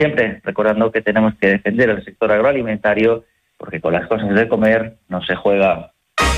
siempre recordando que tenemos que defender el sector agroalimentario, porque con las cosas de comer no se juega.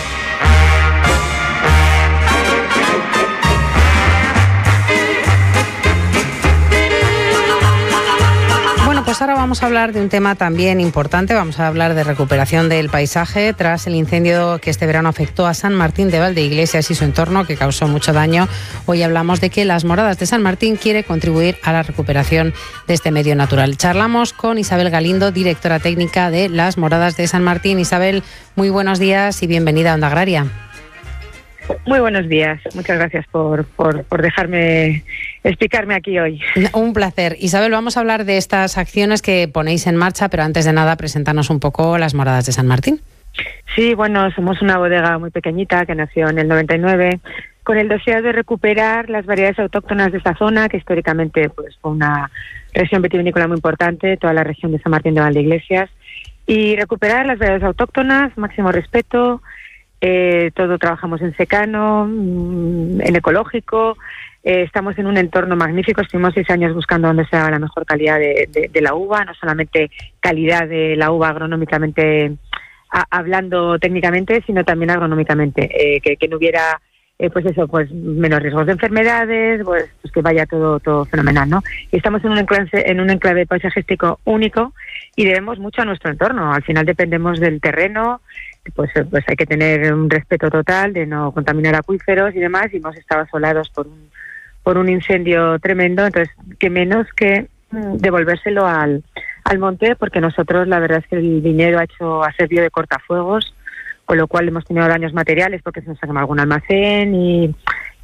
Pues ahora vamos a hablar de un tema también importante. Vamos a hablar de recuperación del paisaje tras el incendio que este verano afectó a San Martín de Valdeiglesias y su entorno, que causó mucho daño. Hoy hablamos de que Las Moradas de San Martín quiere contribuir a la recuperación de este medio natural. Charlamos con Isabel Galindo, directora técnica de Las Moradas de San Martín. Isabel, muy buenos días y bienvenida a Onda Agraria. Muy buenos días. Muchas gracias por dejarme explicarme aquí hoy. Un placer. Isabel, vamos a hablar de estas acciones que ponéis en marcha, pero antes de nada, preséntanos un poco Las Moradas de San Martín. Sí, bueno, somos una bodega muy pequeñita que nació en el 99 con el deseo de recuperar las variedades autóctonas de esta zona, que históricamente pues fue una región vitivinícola muy importante, toda la región de San Martín de Valdeiglesias, y recuperar las variedades autóctonas, máximo respeto. Todo trabajamos en secano, en ecológico, estamos en un entorno magnífico. Estuvimos 6 años buscando dónde se daba la mejor calidad de la uva, no solamente calidad de la uva agronómicamente, hablando técnicamente, sino también agronómicamente, que no hubiera pues menos riesgos de enfermedades, pues que vaya todo fenomenal, ¿no? Y estamos en un enclave paisajístico único y debemos mucho a nuestro entorno. Al final dependemos del terreno. Pues hay que tener un respeto total de no contaminar acuíferos y demás, y hemos estado asolados por un incendio tremendo. Entonces, qué menos que devolvérselo al monte, porque nosotros la verdad es que el viñedo ha servido de cortafuegos, con lo cual hemos tenido daños materiales porque se nos ha quemado algún almacén y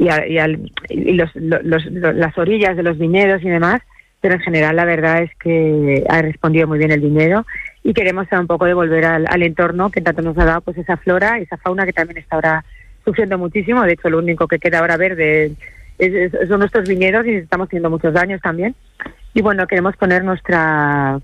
las orillas de los viñedos y demás, pero en general la verdad es que ha respondido muy bien el viñedo. Y queremos un poco devolver al entorno que tanto nos ha dado pues esa flora y esa fauna que también está ahora sufriendo muchísimo. De hecho, lo único que queda ahora verde son nuestros viñedos y estamos teniendo muchos daños también. Y bueno, queremos poner nuestra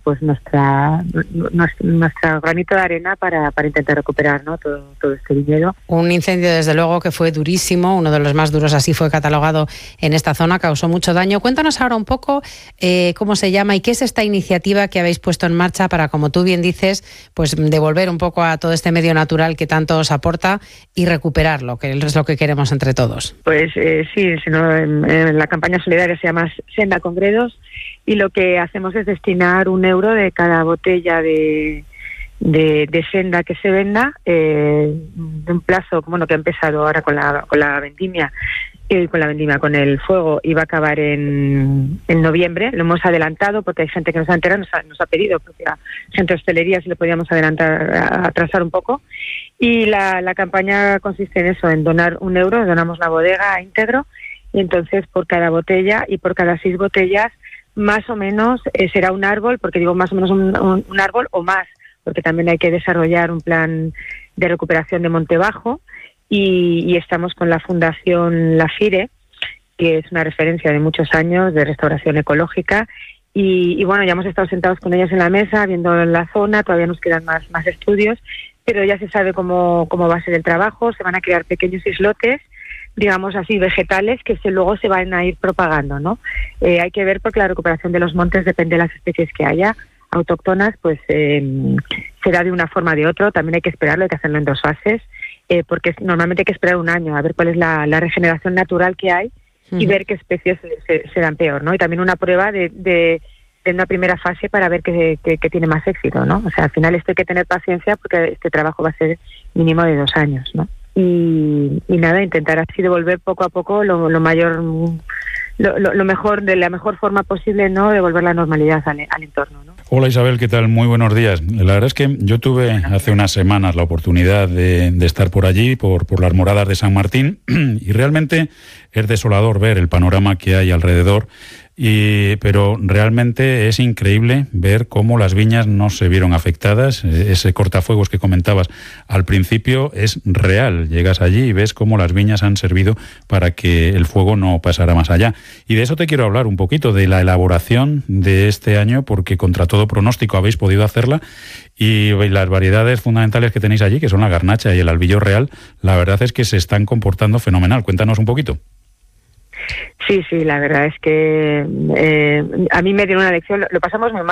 granito de arena para intentar recuperar, ¿no? todo este viñedo. Un incendio, desde luego, que fue durísimo, uno de los más duros, así fue catalogado en esta zona, causó mucho daño. Cuéntanos ahora un poco cómo se llama y qué es esta iniciativa que habéis puesto en marcha para, como tú bien dices, pues devolver un poco a todo este medio natural que tanto os aporta y recuperarlo, que es lo que queremos entre todos. Pues sí, en la campaña solidaria se llama Senda con Gredos, y lo que hacemos es destinar €1 de cada botella de senda que se venda, de un plazo que ha empezado ahora con la vendimia, con el fuego, y va a acabar en noviembre. Lo hemos adelantado porque hay gente que nos ha enterado, nos ha pedido, propia gente de hostelería, si lo podíamos atrasar un poco. Y la campaña consiste en eso, en donar €1, donamos la bodega íntegro, y entonces por cada botella y por cada 6 botellas, más o menos será un árbol, porque digo más o menos un árbol o más, porque también hay que desarrollar un plan de recuperación de Monte Bajo, y estamos con la Fundación La Fire, que es una referencia de muchos años de restauración ecológica, y bueno, ya hemos estado sentados con ellos en la mesa, viendo la zona. Todavía nos quedan más estudios, pero ya se sabe cómo va a ser el trabajo. Se van a crear pequeños islotes, digamos así, vegetales, que luego se van a ir propagando, ¿no? Hay que ver, porque la recuperación de los montes depende de las especies que haya autóctonas, pues será de una forma o de otra. También hay que esperarlo, hay que hacerlo en 2 fases, porque normalmente hay que esperar 1 año a ver cuál es la regeneración natural que hay y ver qué especies se dan peor, ¿no? Y también una prueba de una primera fase para ver qué tiene más éxito, ¿no? O sea, al final esto hay que tener paciencia, porque este trabajo va a ser mínimo de 2 años, ¿no? Y nada, intentar así devolver poco a poco lo mejor, de la mejor forma posible, ¿no? Devolver la normalidad al entorno, ¿no? Hola Isabel, ¿qué tal? Muy buenos días. La verdad es que yo tuve hace unas semanas la oportunidad de estar por allí, por Las Moradas de San Martín, y realmente es desolador ver el panorama que hay alrededor. Pero realmente es increíble ver cómo las viñas no se vieron afectadas. Ese cortafuegos que comentabas al principio es real. Llegas allí y ves cómo las viñas han servido para que el fuego no pasara más allá. Y de eso te quiero hablar un poquito, de la elaboración de este año, porque contra todo pronóstico habéis podido hacerla, y las variedades fundamentales que tenéis allí, que son la garnacha y el albillo real, la verdad es que se están comportando fenomenal. Cuéntanos un poquito. Sí, la verdad es que a mí me dieron una lección. Lo pasamos muy mal.